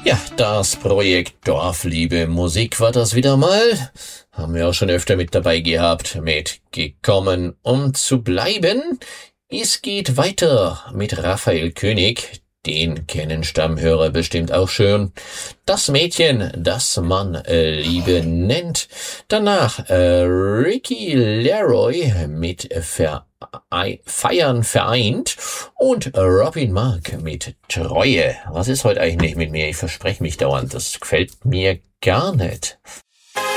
Ja, das Projekt Dorfliebe Musik war das wieder mal. Haben wir auch schon öfter mit dabei gehabt, mit Gekommen, um zu bleiben. Es geht weiter mit Raphael König. Den kennen Stammhörer bestimmt auch schon. Das Mädchen, das man Liebe nennt. Danach Ricky Leroy mit Feiern vereint und Robin Mark mit Treue. Was ist heute eigentlich nicht mit mir? Ich verspreche mich dauernd. Das gefällt mir gar nicht.